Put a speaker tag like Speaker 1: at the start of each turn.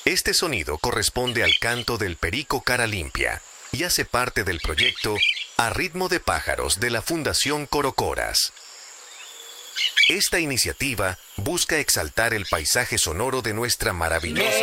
Speaker 1: Este sonido corresponde al canto del perico cara limpia y hace parte del proyecto A Ritmo de Pájaros de la Fundación Corocoras. Esta iniciativa busca exaltar el paisaje sonoro de nuestra maravillosa